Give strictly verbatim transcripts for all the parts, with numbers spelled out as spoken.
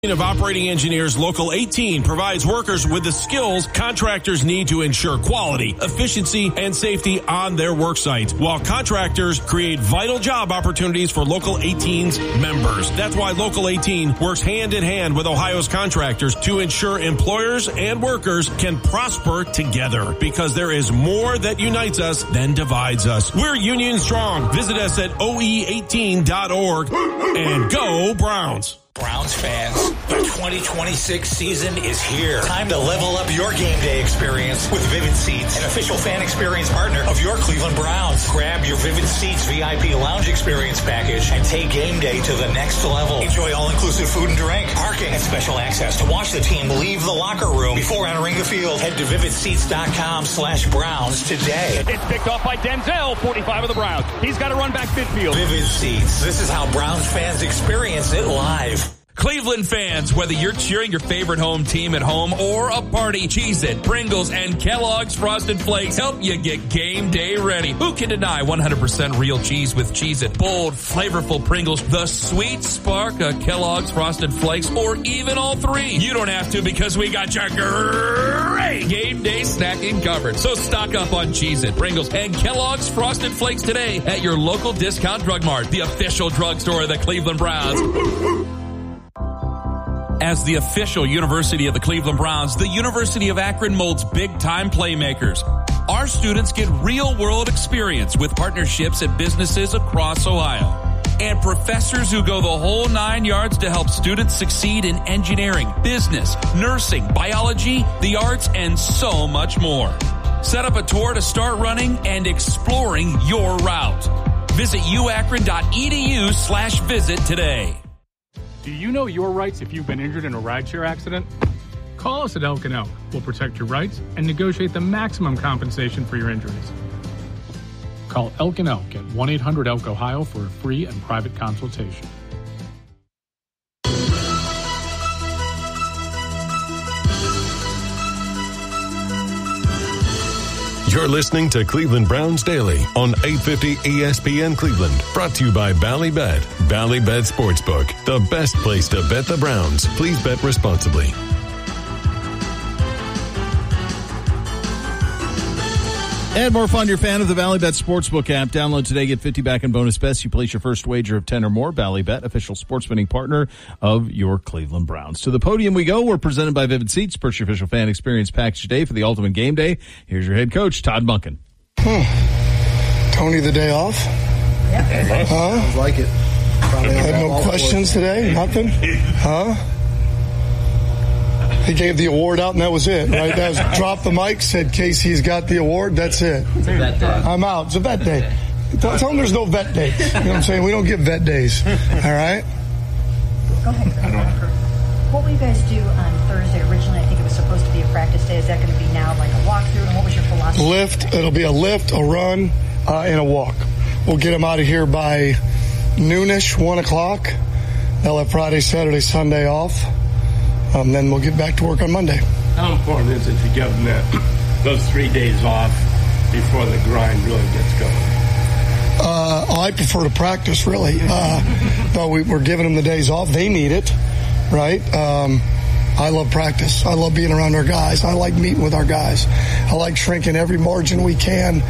Of Operating Engineers Local eighteen provides workers with the skills contractors need to ensure quality, efficiency, and safety on their work site, while contractors create vital job opportunities for Local eighteen's members. That's why Local eighteen works hand in hand with Ohio's contractors to ensure employers and workers can prosper together, because there is more that unites us than divides us. We're union strong. Visit us at O E eighteen dot org and go Browns. Browns fans, the twenty twenty-six season is here. Time to level up your game day experience with Vivid Seats, an official fan experience partner of your Cleveland Browns. Grab your Vivid Seats V I P lounge experience package and take game day to the next level. Enjoy all-inclusive food and drink, parking, and special access to watch the team leave the locker room before entering the field. Head to vivid seats dot com slash Browns today. It's picked off by Denzel, forty-five of the Browns. He's got to run back midfield. Vivid Seats. This is how Browns fans experience it live. Cleveland fans, whether you're cheering your favorite home team at home or a party, Cheez-It, Pringles, and Kellogg's Frosted Flakes help you get game day ready. Who can deny one hundred percent real cheese with Cheez-It? Bold, flavorful Pringles, the sweet spark of Kellogg's Frosted Flakes, or even all three. You don't have to, because we got your great game day snacking covered. So stock up on Cheez-It, Pringles, and Kellogg's Frosted Flakes today at your local discount drug mart, the official drugstore of the Cleveland Browns. As the official university of the Cleveland Browns, the University of Akron molds big-time playmakers. Our students get real-world experience with partnerships at businesses across Ohio, and professors who go the whole nine yards to help students succeed in engineering, business, nursing, biology, the arts, and so much more. Set up a tour to start running and exploring your route. Visit u akron dot e d u slash visit today. Do you know your rights if you've been injured in a rideshare accident? Call us at Elk and Elk. We'll protect your rights and negotiate the maximum compensation for your injuries. Call Elk and Elk at one eight hundred elk ohio for a free and private consultation. You're listening to Cleveland Browns Daily on eight fifty E S P N Cleveland. Brought to you by Ballybet. Ballybet Sportsbook, the best place to bet the Browns. Please bet responsibly. And more fun, you're a fan of the Ballybet Sportsbook app. Download today, get fifty back in bonus bets. You place your first wager of ten or more. Ballybet, official sports betting partner of your Cleveland Browns. To the podium we go. We're presented by Vivid Seats. Purchase your official fan experience package today for the ultimate game day. Here's your head coach, Todd Monken. Hmm. Tony, the day off? Yeah. Huh? Sounds like it. Probably had no questions today? Nothing? Huh? He gave the award out, and that was it, right? That was drop the mic, said Casey's got the award, that's it. It's a vet day. I'm out. It's a vet day. Tell, tell him there's no vet days. You know what I'm saying? We don't get vet days. All right? Go ahead. What will you guys do on Thursday? Originally, I think it was supposed to be a practice day. Is that going to be now like a walkthrough? And what was your philosophy? Lift. It'll be a lift, a run, uh, and a walk. We'll get them out of here by noonish, one o'clock. They'll have Friday, Saturday, Sunday off. Um, then we'll get back to work on Monday. How important is it to give them that, those three days off before the grind really gets going? Uh, I prefer to practice, really. Uh, but we, we're giving them the days off. They need it, right? Um, I love practice. I love being around our guys. I like meeting with our guys. I like shrinking every margin we can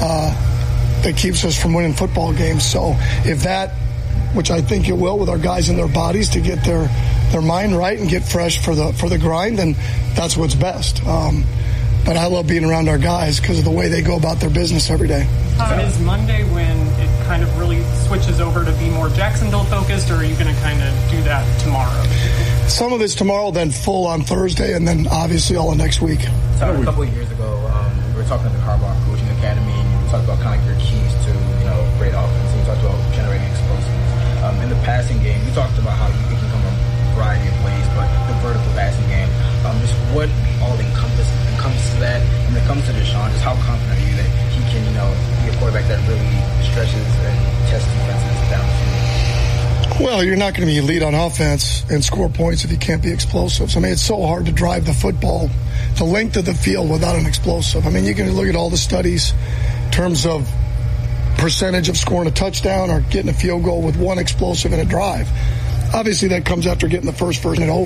uh, that keeps us from winning football games. So if that, which I think it will with our guys in their bodies to get their their mind right and get fresh for the for the grind, then that's what's best. Um, but I love being around our guys because of the way they go about their business every day. Um, is Monday when it kind of really switches over to be more Jacksonville focused, or are you going to kind of do that tomorrow? Some of it's tomorrow, then full on Thursday, and then obviously all of next week. So a couple of years ago, um, we were talking at the Harbaugh Coaching Academy, and you talked about kind of your keys to, you know, great offense. And you talked about generating explosiveness. Um, in the passing game, you talked about how you can come from a variety of ways, but the vertical passing game, um, just what all encompass encompasses that. And when it comes to Deshaun, just how confident are you that he can, you know, be a quarterback that really stretches and tests defenses down the field? Well, you're not going to be elite on offense and score points if you can't be explosive. So, I mean, it's so hard to drive the football, the length of the field without an explosive. I mean, you can look at all the studies in terms of percentage of scoring a touchdown or getting a field goal with one explosive in a drive. Obviously, that comes after getting the first, first, and over.